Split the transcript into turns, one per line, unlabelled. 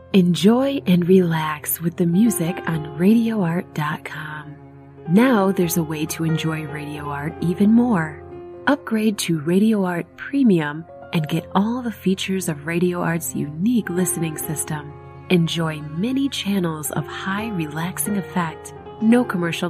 Enjoy and relax with the music on RadioArt.com. Now there's a way to enjoy Radio Art even more. Upgrade to Radio Art Premium and get all the features of Radio Art's unique listening system. Enjoy many channels of high relaxing effect, no commercial